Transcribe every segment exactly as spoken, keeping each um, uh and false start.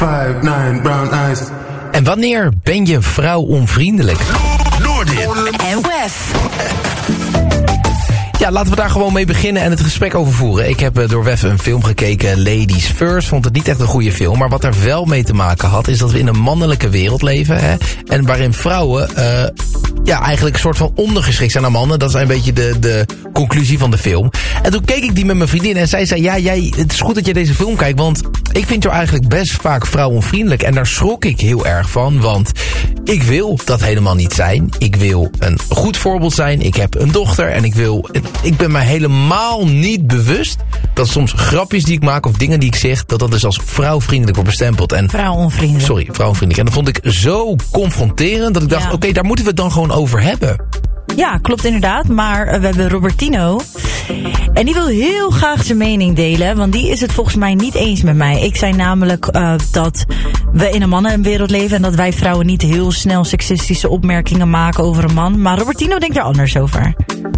five nine brown eyes. En wanneer ben je vrouwonvriendelijk? Noordin en Wef. Ja, laten we daar gewoon mee beginnen en het gesprek over voeren. Ik heb uh, door Wef een film gekeken, Ladies First. Vond het niet echt een goede film. Maar wat er wel mee te maken had, is dat we in een mannelijke wereld leven. Hè, en waarin vrouwen uh, ja, eigenlijk een soort van ondergeschikt zijn aan mannen. Dat is een beetje de, de conclusie van de film. En toen keek ik die met mijn vriendin en zij zei... Ja, jij, het is goed dat je deze film kijkt, want ik vind jou eigenlijk best vaak vrouwonvriendelijk. En daar schrok ik heel erg van, want ik wil dat helemaal niet zijn. Ik wil een goed voorbeeld zijn. Ik heb een dochter en ik wil... Ik ben me helemaal niet bewust dat soms grapjes die ik maak of dingen die ik zeg, dat dat dus als vrouwvriendelijk wordt bestempeld. En, vrouwonvriendelijk. Sorry, vrouwonvriendelijk. En dat vond ik zo confronterend dat ik dacht, ja. oké, okay, daar moeten we het dan gewoon over hebben. Ja, klopt inderdaad. Maar uh, we hebben Robertino. En die wil heel graag zijn mening delen. Want die is het volgens mij niet eens met mij. Ik zei namelijk uh, dat we in een mannenwereld leven. En dat wij vrouwen niet heel snel seksistische opmerkingen maken over een man. Maar Robertino denkt er anders over.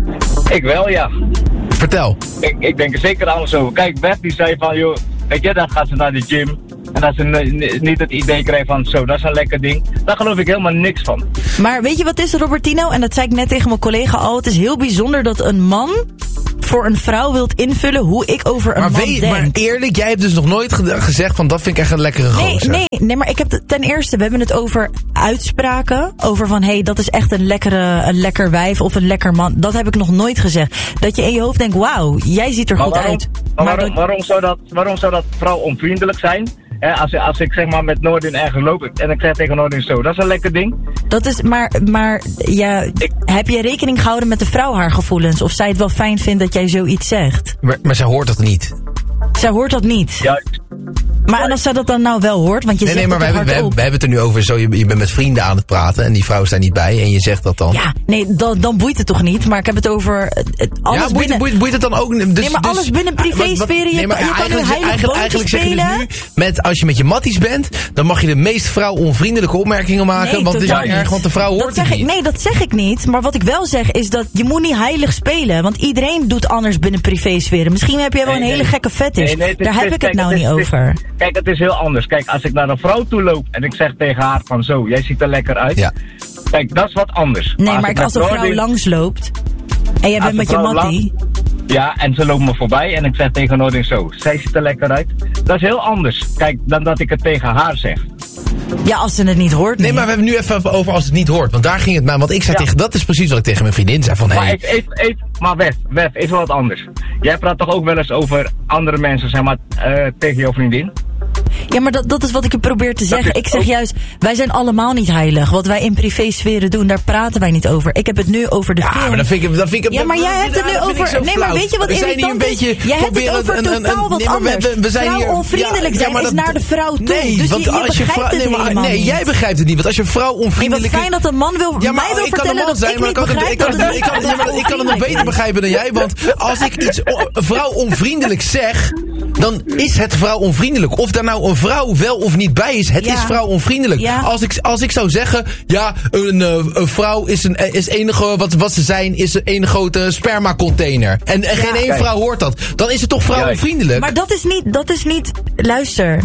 Ik wel, ja. Vertel. Ik, ik denk er zeker anders over. Kijk, Beth die zei van, joh, weet je, dan gaat ze naar de gym. En dat ze n- niet het idee krijgt van, zo, dat is een lekker ding. Daar geloof ik helemaal niks van. Maar weet je wat is, Robertino? En dat zei ik net tegen mijn collega al. Het is heel bijzonder dat een man voor een vrouw wilt invullen hoe ik over een maar man weet, denk. Maar eerlijk, jij hebt dus nog nooit ge- gezegd van, dat vind ik echt een lekkere gozer. Nee, nee, nee, maar ik heb de, ten eerste, we hebben het over uitspraken. Over van, hé, hey, dat is echt een, lekkere, een lekker wijf of een lekker man. Dat heb ik nog nooit gezegd. Dat je in je hoofd denkt, wauw, jij ziet er maar goed waarom, uit. Maar, maar waarom, dat, waarom, zou dat, waarom zou dat vrouwonvriendelijk zijn? He, als, als ik zeg maar met Noordin ergens loop en ik zeg tegen Noordin zo, dat is een lekker ding. Dat is, maar, maar ja, ik, heb je rekening gehouden met de vrouw haar gevoelens? Of zij het wel fijn vindt dat jij zoiets zegt? Maar, maar zij hoort dat niet. Zij hoort dat niet. Ja. Maar en als zij dat dan nou wel hoort, want je nee, zegt nee, maar het we hebben, we, hardop. we hebben het er nu over zo, je, je bent met vrienden aan het praten en die vrouw is daar niet bij en je zegt dat dan. Ja, nee, dan, dan boeit het toch niet, maar ik heb het over het, alles ja, boeit, binnen... boeit, boeit het dan ook? Dus, nee, maar dus, alles binnen privésferen, je, nee, maar kan, je kan nu heilig eigenlijk, eigenlijk zeg je dus nu, met, als je met je matties bent, dan mag je de meest vrouwonvriendelijke opmerkingen maken, nee, want het is niet. erg, want de vrouw hoort dat zeg het ik, niet. Nee, dat zeg ik niet, maar wat ik wel zeg is dat je moet niet heilig spelen, want iedereen doet anders binnen privésferen. Misschien heb jij wel nee, een hele nee. gekke fetish, nee, nee, het is, daar heb het is, ik het kijk, nou het niet is, over. Het is, kijk, het is heel anders. Kijk, als ik naar een vrouw toe loop en ik zeg tegen haar van zo, jij ziet er lekker uit. Ja. Kijk, dat is wat anders. Nee, maar maar als, als een vrouw Noordin, langsloopt en jij bent met je mattie. Ja, en ze loopt me voorbij en ik zeg tegen Noordin zo, zij ziet er lekker uit. Dat is heel anders, kijk, dan dat ik het tegen haar zeg. Ja, als ze het niet hoort. Nee, niet. maar we hebben nu even over als het niet hoort. Want daar ging het maar. Want ik zei ja. tegen, dat is precies wat ik tegen mijn vriendin zei. Van, maar hey. ik, even, even, maar Wef, Wef, even wat anders. Jij praat toch ook wel eens over andere mensen, zeg maar, uh, tegen jouw vriendin? Ja, maar dat, dat is wat ik je probeer te zeggen. Ik zeg ook... juist, wij zijn allemaal niet heilig. Wat wij in privésferen doen, daar praten wij niet over. Ik heb het nu over de ja, film. Ja, maar dan vind ik... Dan vind ik ja, maar jij hebt het nu over... Nee, maar weet je wat irritant is? Jij hebt het over een, een, totaal wat nee, anders. We, we zijn vrouw hier, onvriendelijk ja, zijn ja, is dat, naar de vrouw toe. Nee, dus want je, je als je begrijpt vrouw, het nee, maar, helemaal nee, niet. jij begrijpt het niet. Want als je vrouw onvriendelijk... Nee, wat fijn dat een man wil, ja, maar, mij wil ik vertellen dat zijn, ik maar niet kan begrijp ik dat kan, het ik kan, ja, maar ik kan het nog beter begrijpen dan jij. Want als ik iets vrouw onvriendelijk zeg, dan is het vrouw onvriendelijk. Of daar nou een vrouw wel of niet bij is, het ja. is vrouw onvriendelijk. Ja. Als, ik, als ik zou zeggen, ja, een, uh, een vrouw is, een, is enige, wat, wat ze zijn, is een grote spermacontainer. En, en ja. geen één vrouw hoort dat. Dan is het toch vrouw onvriendelijk? Maar dat is niet, dat is niet, luister...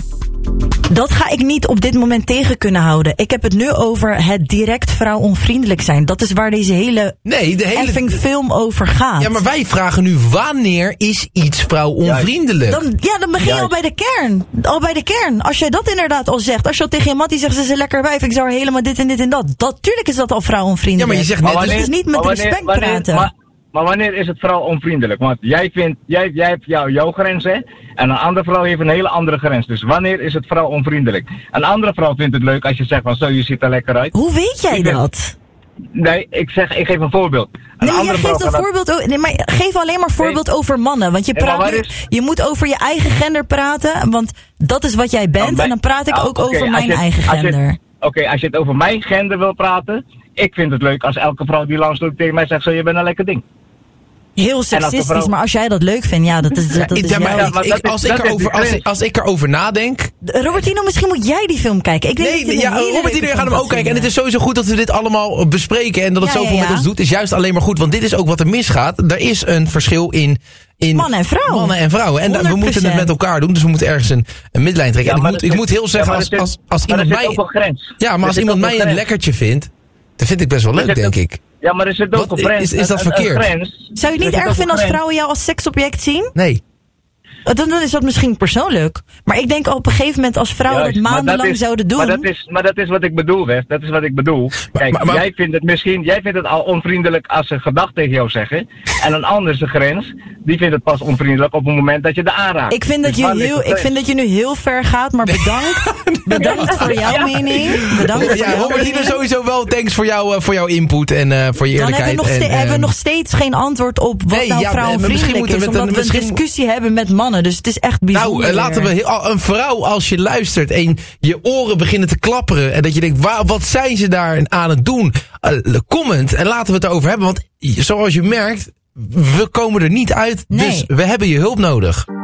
Dat ga ik niet op dit moment tegen kunnen houden. Ik heb het nu over het direct vrouwonvriendelijk zijn. Dat is waar deze hele, nee, de hele effing film over gaat. Ja, maar wij vragen nu, wanneer is iets vrouwonvriendelijk? Dan, ja, dan begin je al bij de kern. Al bij de kern. Als jij dat inderdaad al zegt. Als je al tegen je mattie zegt, ze is een lekker wijf. Ik zou helemaal dit en dit en dat. Dat tuurlijk is dat al vrouwonvriendelijk. Ja, maar je zegt net... Maar wanneer, het is niet met wanneer, respect wanneer, praten. Maar, maar wanneer is het vrouwonvriendelijk? Want jij vindt, jij, jij hebt jou, jouw grens, hè? En een andere vrouw heeft een hele andere grens. Dus wanneer is het vrouwonvriendelijk? Een andere vrouw vindt het leuk als je zegt van zo, je ziet er lekker uit. Hoe weet jij ik dat? Nee, ik zeg, ik geef een voorbeeld. Een nee, maar andere jij geeft een dat... voorbeeld over, nee, maar geef alleen maar voorbeeld nee. over mannen. Want je, praat nee, nu, is... je moet over je eigen gender praten. Want dat is wat jij bent. Dan ben... En dan praat ik oh, ook okay, over mijn je, eigen gender. Oké, okay, als je het over mijn gender wil praten. Ik vind het leuk als elke vrouw die langs loopt tegen mij zegt zo, je bent een lekker ding. Heel seksistisch, vrouw... maar als jij dat leuk vindt, ja, dat is, dat is ja, maar jij. ik, ik, als, ik erover, als, ik, als ik erover nadenk... Robertino, misschien moet jij die film kijken. Ik denk nee, dat ja, Robertino, je gaat hem ook kijken. En het is sowieso goed dat we dit allemaal bespreken. En dat het ja, zoveel ja, ja. met ons doet, is juist alleen maar goed. Want dit is ook wat er misgaat. Er is een verschil in... in mannen en vrouwen. Mannen en vrouwen. En honderd procent. We moeten het met elkaar doen. Dus we moeten ergens een, een middenlijn trekken. Ja, en ik, moet, ik moet heel zeggen, ja, als, als, als, als iemand mij... Ja, maar als iemand mij een lekkertje vindt... Dat vind ik best wel leuk, denk ik. Ja, maar er zit ook een grens. Is, is dat verkeerd? Zou je het niet erg vinden als vrouwen jou als seksobject zien? Nee. Dan, dan is dat misschien persoonlijk. Maar ik denk op een gegeven moment als vrouwen Juist, dat maandenlang dat is, zouden doen. Maar dat, is, maar dat is wat ik bedoel, Wes. Dat is wat ik bedoel. Kijk, maar, maar, jij vindt het misschien, jij vindt het al onvriendelijk als ze gedag tegen jou zeggen. En een ander zijn grens, die vindt het pas onvriendelijk op het moment dat je de aanraakt. Ik vind dat, dus je, heel, ik vind dat je nu heel ver gaat, maar bedankt. Bedankt voor jouw ja. mening. Bedankt voor ja, Robertino, sowieso wel thanks voor, jou, uh, voor jouw input en uh, voor je eerlijkheid. Dan hebben we, nog en, ste- uh, hebben we nog steeds geen antwoord op wat nee, nou ja, vrouwenvriendelijk is. Omdat een, we een discussie hebben met mannen. Dus het is echt bijzonder. Nou, uh, laten we heel, een vrouw als je luistert en je oren beginnen te klapperen. En dat je denkt, waar, wat zijn ze daar aan het doen? Uh, comment en laten we het erover hebben. Want zoals je merkt, we komen er niet uit. Nee. Dus we hebben je hulp nodig.